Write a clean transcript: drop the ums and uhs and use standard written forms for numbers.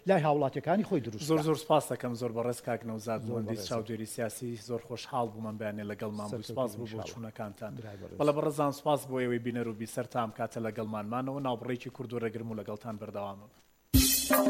لای هاوڵاتیەکانی خۆی دروست زۆر سپاس دەکەم زۆر بەڕێز کاک نەوزاد مهندس چاودێری سیاسی زۆر خۆشحاڵ بوومە بەیانێ لەگەڵمان بوو سپاس بوو بۆ چوونەکانتان بەڵێ بەڕێزان سپاس بۆ ئێوەی بینەر و بیسەرتان کاتە لەگەڵمانمانەوە ناوبڕێکی کورد و ڕێگرم و لەگەڵتان بەردەوامە